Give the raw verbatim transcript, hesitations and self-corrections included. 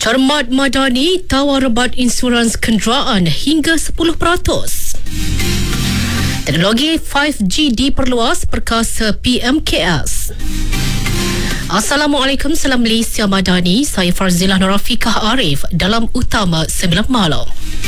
Sarmad Madani tawar rebat insurans kenderaan hingga sepuluh peratus. Teknologi lima G diperluas perkasa P M K S. Assalamualaikum, salam Malaysia Madani. Saya Farzilah Nurafiqah Arif dalam Utama sembilan Malam.